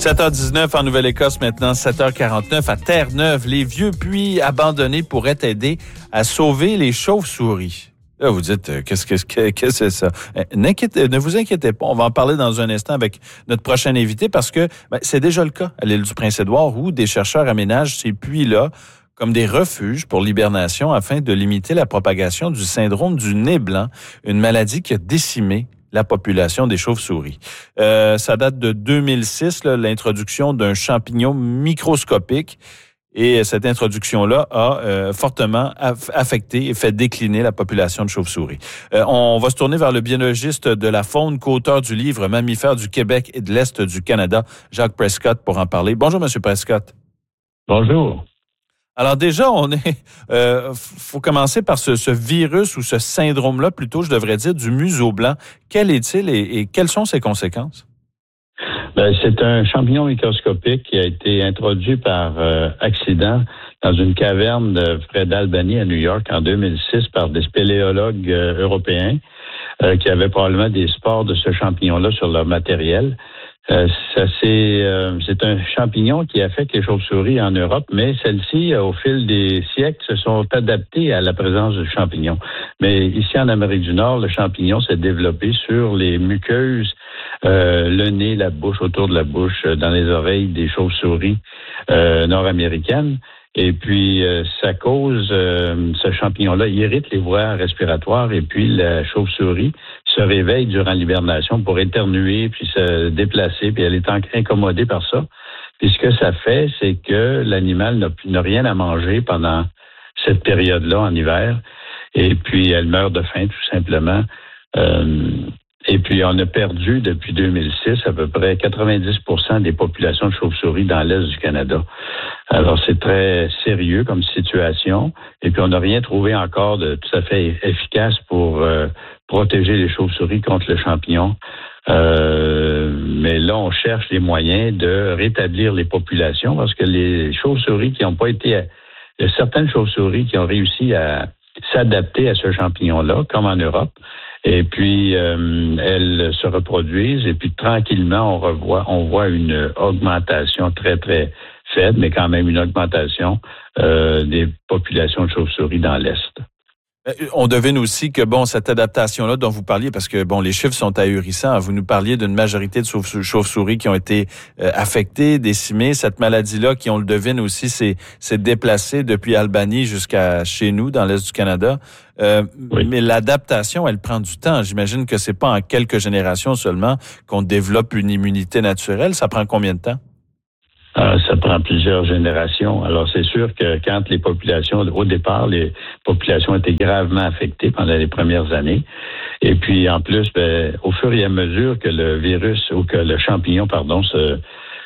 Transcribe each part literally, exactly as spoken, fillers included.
sept heures dix-neuf en Nouvelle-Écosse, maintenant sept heures quarante-neuf à Terre-Neuve. Les vieux puits abandonnés pourraient aider à sauver les chauves-souris. Là, vous dites, euh, qu'est-ce que qu'est-ce que c'est ça? Euh, ne vous inquiétez pas, on va en parler dans un instant avec notre prochain invité parce que ben, c'est déjà le cas à l'île du Prince-Édouard où des chercheurs aménagent ces puits-là comme des refuges pour l'hibernation afin de limiter la propagation du syndrome du nez blanc, une maladie qui a décimé la population des chauves-souris. Euh, ça date de deux mille six, là, l'introduction d'un champignon microscopique. Et cette introduction-là a euh, fortement aff- affecté et fait décliner la population de chauves-souris. Euh, on va se tourner vers le biologiste de la faune, co-auteur du livre Mammifères du Québec et de l'Est du Canada, Jacques Prescott, pour en parler. Bonjour, Monsieur Prescott. Bonjour. Alors déjà, on est, euh, faut commencer par ce, ce virus ou ce syndrome-là, plutôt, je devrais dire, du museau blanc. Quel est-il et, et quelles sont ses conséquences? Ben, c'est un champignon microscopique qui a été introduit par euh, accident dans une caverne de, près d'Albany à New York en deux mille six par des spéléologues euh, européens euh, qui avaient probablement des spores de ce champignon-là sur leur matériel. Euh, ça, c'est, euh, c'est un champignon qui affecte les chauves-souris en Europe, mais celles-ci, au fil des siècles, se sont adaptées à la présence du champignon. Mais ici, en Amérique du Nord, le champignon s'est développé sur les muqueuses, euh, le nez, la bouche, autour de la bouche, dans les oreilles des chauves-souris euh, nord-américaines. Et puis, euh, ça cause, euh, ce champignon-là irrite les voies respiratoires et puis la chauve-souris se réveille durant l'hibernation pour éternuer puis se déplacer puis elle est incommodée par ça. Puis ce que ça fait, c'est que l'animal n'a, n'a rien à manger pendant cette période-là en hiver et puis elle meurt de faim tout simplement. Euh, Et puis, on a perdu depuis deux mille six à peu près quatre-vingt-dix pour cent des populations de chauves-souris dans l'Est du Canada. Alors, c'est très sérieux comme situation. Et puis, on n'a rien trouvé encore de tout à fait efficace pour euh, protéger les chauves-souris contre le champignon. Euh, mais là, on cherche les moyens de rétablir les populations parce que les chauves-souris qui n'ont pas été... Il y a certaines chauves-souris qui ont réussi à s'adapter à ce champignon-là, comme en Europe. Et puis, euh, elles se reproduisent et puis tranquillement, on revoit, on voit une augmentation très, très faible, mais quand même une augmentation euh, des populations de chauves-souris dans l'Est. On devine aussi que, bon, cette adaptation-là dont vous parliez, parce que, bon, les chiffres sont ahurissants. Vous nous parliez d'une majorité de chauves-souris qui ont été euh, affectées, décimées. Cette maladie-là, qui, on le devine aussi, s'est, s'est déplacée depuis Albany jusqu'à chez nous, dans l'Est du Canada. Euh, oui. Mais l'adaptation, elle prend du temps. J'imagine que c'est pas en quelques générations seulement qu'on développe une immunité naturelle. Ça prend combien de temps? Euh, ça prend plusieurs générations. Alors, c'est sûr que quand les populations, au départ, les populations étaient gravement affectées pendant les premières années. Et puis, en plus, ben, au fur et à mesure que le virus ou que le champignon, pardon, se,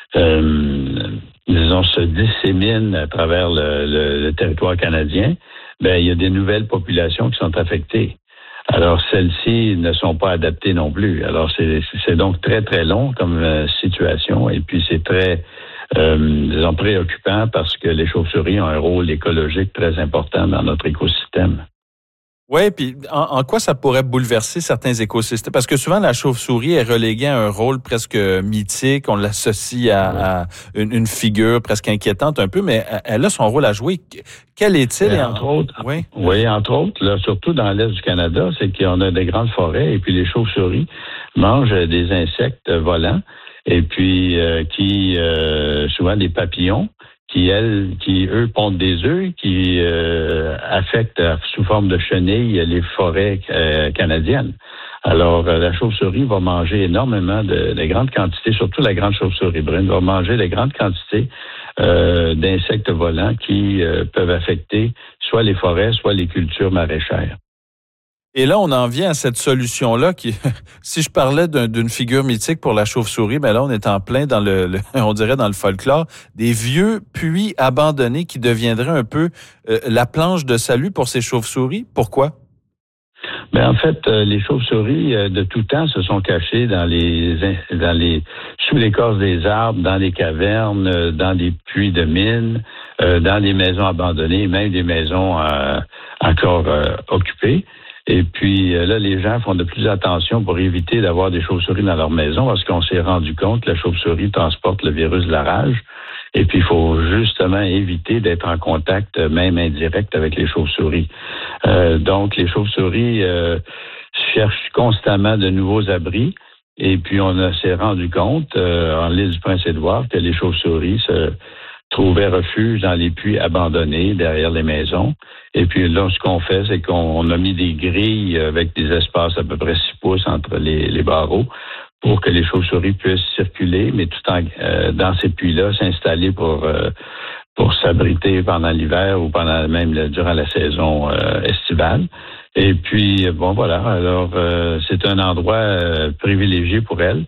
euh, disons, se dissémine à travers le, le, le territoire canadien, ben, il y a des nouvelles populations qui sont affectées. Alors, celles-ci ne sont pas adaptées non plus. Alors, c'est, c'est donc très, très long comme euh, situation. Et puis, c'est très... Euh, disons, préoccupant parce que les chauves-souris ont un rôle écologique très important dans notre écosystème. Oui, puis en, en quoi ça pourrait bouleverser certains écosystèmes? Parce que souvent, la chauve-souris est reléguée à un rôle presque mythique. On l'associe à, oui. à une, une figure presque inquiétante un peu, mais elle a son rôle à jouer. Quel est-il? Et entre autres, oui. oui, entre autres, là, surtout dans l'Est du Canada, c'est qu'on a des grandes forêts et puis les chauves-souris mangent des insectes volants. Et puis, euh, qui, euh, souvent des papillons, qui, elles, qui, eux, pondent des œufs, qui euh, affectent sous forme de chenilles les forêts euh, canadiennes. Alors, euh, la chauve-souris va manger énormément de, de grandes quantités, surtout la grande chauve-souris brune, va manger de grandes quantités euh, d'insectes volants qui euh, peuvent affecter soit les forêts, soit les cultures maraîchères. Et là, on en vient à cette solution-là qui, si je parlais d'un, d'une figure mythique pour la chauve-souris, ben là, on est en plein dans le, le on dirait dans le folklore, des vieux puits abandonnés qui deviendraient un peu euh, la planche de salut pour ces chauves-souris. Pourquoi? Ben en fait, euh, les chauves-souris euh, de tout temps se sont cachées dans les, dans les, sous l'écorce des arbres, dans les cavernes, euh, dans des puits de mines, euh, dans des maisons abandonnées, même des maisons euh, encore euh, occupées. Et puis là, les gens font de plus attention pour éviter d'avoir des chauves-souris dans leur maison parce qu'on s'est rendu compte que la chauve-souris transporte le virus de la rage. Et puis, il faut justement éviter d'être en contact, même indirect, avec les chauves-souris. Euh, donc, les chauves-souris euh, cherchent constamment de nouveaux abris. Et puis, on a, s'est rendu compte, euh, en l'île du Prince-Édouard, que les chauves-souris se trouvaient refuge dans les puits abandonnés derrière les maisons. Et puis, là, ce qu'on fait, c'est qu'on a mis des grilles avec des espaces à peu près six pouces entre les, les barreaux pour que les chauves-souris puissent circuler, mais tout en euh, dans ces puits-là, s'installer pour euh, pour s'abriter pendant l'hiver ou pendant même le, durant la saison euh, estivale. Et puis, bon, voilà. Alors, euh, c'est un endroit euh, privilégié pour elles.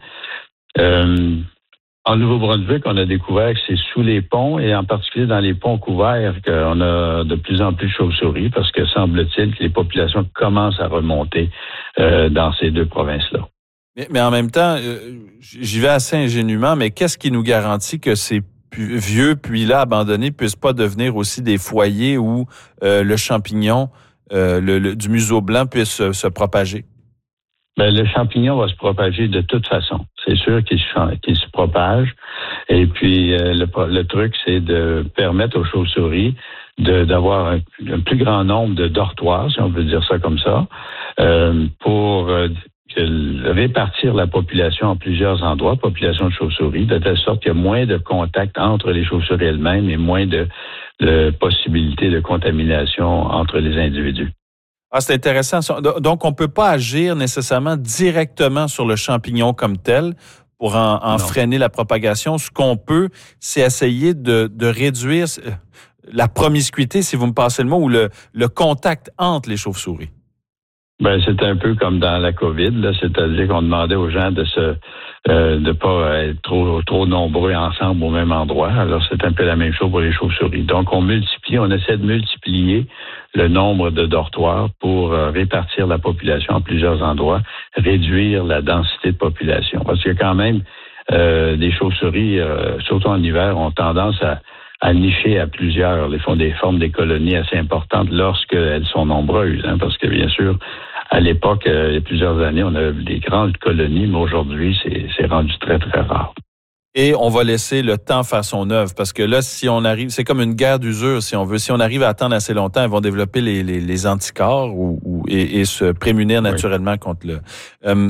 Euh, en Nouveau-Brunswick, on a découvert que c'est sous les ponts et en particulier dans les ponts couverts qu'on a de plus en plus de chauves-souris parce que semble-t-il que les populations commencent à remonter euh, dans ces deux provinces-là. Mais, mais en même temps, euh, j'y vais assez ingénument, mais qu'est-ce qui nous garantit que ces pu- vieux puits-là abandonnés puissent pas devenir aussi des foyers où euh, le champignon euh, le, le, du museau blanc puisse se, se propager? Ben, le champignon va se propager de toute façon. C'est sûr qu'il se, qu'il se propage. Et puis, euh, le, le truc, c'est de permettre aux chauves-souris de, d'avoir un, un plus grand nombre de dortoirs, si on peut dire ça comme ça, euh, pour... Euh, que répartir la population en plusieurs endroits, population de chauves-souris, de telle sorte qu'il y a moins de contact entre les chauves-souris elles-mêmes et moins de, de possibilités de contamination entre les individus. Ah, c'est intéressant. Donc, on peut pas agir nécessairement directement sur le champignon comme tel pour en, en freiner la propagation. Ce qu'on peut, c'est essayer de, de réduire la promiscuité, si vous me passez le mot, ou le, le contact entre les chauves-souris. Ben, c'est un peu comme dans la COVID, là, c'est-à-dire qu'on demandait aux gens de se euh, de pas être trop trop nombreux ensemble au même endroit. Alors, c'est un peu la même chose pour les chauves-souris. Donc, on multiplie, on essaie de multiplier le nombre de dortoirs pour euh, répartir la population en plusieurs endroits, réduire la densité de population. Parce qu'il y a quand même euh, des chauves-souris, euh, surtout en hiver, ont tendance à à nicher à plusieurs. Ils font des formes des colonies assez importantes lorsqu'elles sont nombreuses, hein, parce que bien sûr, à l'époque, euh, il y a plusieurs années, on a des grandes colonies, mais aujourd'hui, c'est, c'est rendu très, très rare. Et on va laisser le temps faire son œuvre, parce que là, si on arrive, c'est comme une guerre d'usure, si on veut. Si on arrive à attendre assez longtemps, ils vont développer les, les, les anticorps ou, ou, et, et se prémunir naturellement oui. contre le... Euh,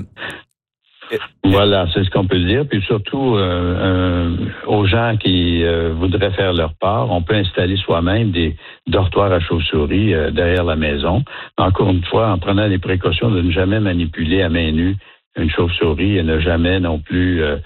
Voilà, c'est ce qu'on peut dire. Puis surtout, euh, euh, aux gens qui euh, voudraient faire leur part, on peut installer soi-même des dortoirs à chauves-souris euh, derrière la maison. Encore une fois, en prenant les précautions de ne jamais manipuler à main nue une chauve-souris et ne jamais non plus, euh,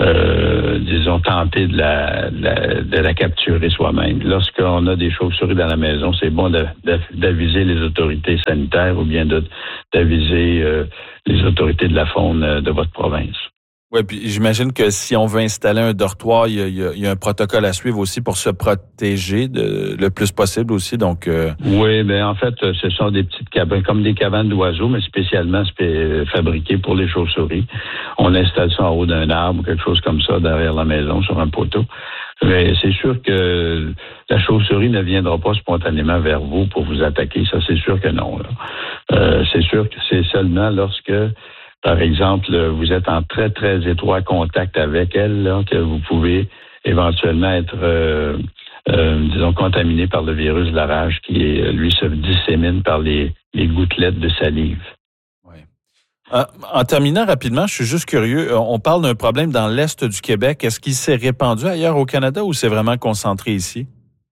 euh, disons, tenter de la, de la, de la capturer soi-même. Lorsqu'on a des chauves-souris dans la maison, c'est bon de, de, d'aviser les autorités sanitaires ou bien de, d'aviser euh, les autorités de la faune de votre province. Oui, puis j'imagine que si on veut installer un dortoir, il y a, il y a, il y a un protocole à suivre aussi pour se protéger de, le plus possible aussi. Donc, euh... oui, mais en fait, ce sont des petites cabanes, comme des cabanes d'oiseaux, mais spécialement spé- fabriquées pour les chauves-souris. On installe ça en haut d'un arbre ou quelque chose comme ça derrière la maison, sur un poteau. Mais c'est sûr que la chauve-souris ne viendra pas spontanément vers vous pour vous attaquer. Ça, c'est sûr que non. Là. Euh, c'est sûr que c'est seulement lorsque par exemple, vous êtes en très, très étroit contact avec elle, là, que vous pouvez éventuellement être, euh, euh, disons, contaminé par le virus de la rage qui, lui, se dissémine par les, les gouttelettes de salive. Oui. Euh, en terminant rapidement, je suis juste curieux, on parle d'un problème dans l'Est du Québec. Est-ce qu'il s'est répandu ailleurs au Canada ou c'est vraiment concentré ici?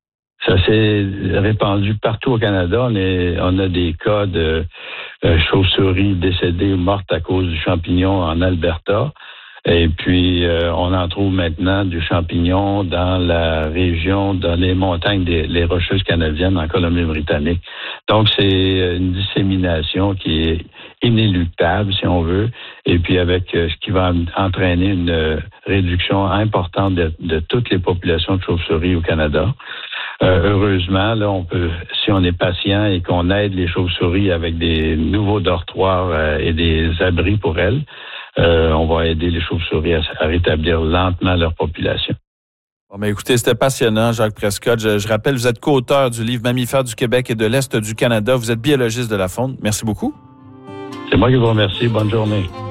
Ça s'est répandu partout au Canada. On, est, on a des cas de euh, chauves-souris décédées ou mortes à cause du champignon en Alberta. Et puis, euh, on en trouve maintenant du champignon dans la région, dans les montagnes des les Rocheuses canadiennes en Colombie-Britannique. Donc, c'est une dissémination qui est inéluctable, si on veut, et puis avec euh, ce qui va entraîner une euh, réduction importante de, de toutes les populations de chauves-souris au Canada. Euh, heureusement, là, on peut, si on est patient et qu'on aide les chauves-souris avec des nouveaux dortoirs euh, et des abris pour elles, euh, on va aider les chauves-souris à, à rétablir lentement leur population. Bon, ben écoutez, c'était passionnant, Jacques Prescott. Je, je rappelle, vous êtes co-auteur du livre Mammifères du Québec et de l'Est du Canada. Vous êtes biologiste de la faune. Merci beaucoup. C'est moi qui vous remercie. Bonne journée.